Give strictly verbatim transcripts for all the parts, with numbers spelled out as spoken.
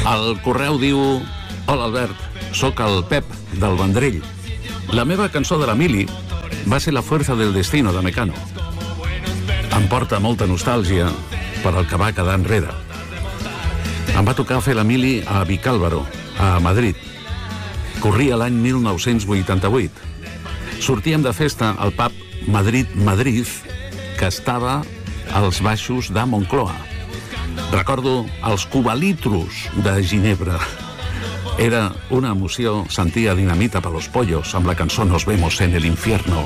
El correu diu: hola Albert, sóc el Pep del Vendrell. La meva cançó de la Mili va ser La fuerza del destino de Mecano. Em porta molta nostàlgia per al que va quedar enrere. Em va tocar fer la Mili a Vicálvaro, a Madrid. Corria l'any mil nou-cents vuitanta-vuit. Sortíem de festa al pub Madrid-Madrid, que estava als baixos de Moncloa. Recordo els cubalitros de Ginebra. Era una emoció sentir a Dinamita pa los pollos amb la cançó Nos vemos en el infierno.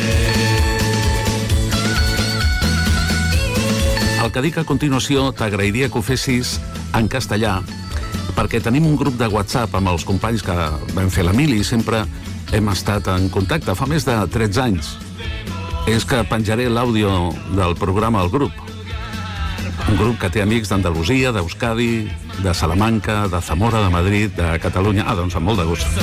El que dic a continuació t'agrairia que ho fessis en castellà, perquè tenim un grup de WhatsApp amb els companys que vam fer la Mili i sempre hem estat en contacte, fa més de tretze anys. És que penjaré l'àudio del programa al grup. Un grup que té amics d'Andalusia, d'Euskadi, de Salamanca, de Zamora, de Madrid, de Catalunya. Ah, doncs amb molt de gust.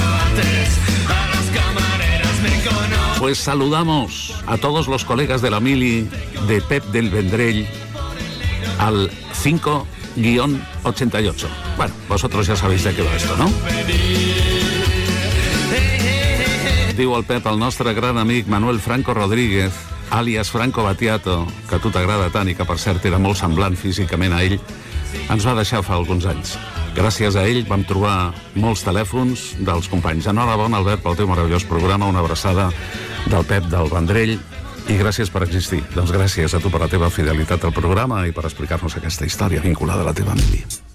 Pues saludamos a todos los colegas de la Mili de Pep del Vendrell al cinco guión ochenta y ocho. Bueno, vosotros ya sabéis de qué va esto, ¿no? Diu el Pep, el nostre gran amic Manuel Franco Rodríguez, àlies Franco Battiato, que a tu t'agrada tant i que per cert era molt semblant físicament a ell, ens va deixar fa alguns anys. Gràcies a ell vam trobar molts telèfons dels companys. Enhorabona, Albert, pel teu meravellós programa, una abraçada del Pep del Vendrell i gràcies per existir. Doncs gràcies a tu per la teva fidelitat al programa i per explicar-nos aquesta història vinculada a la teva Mili.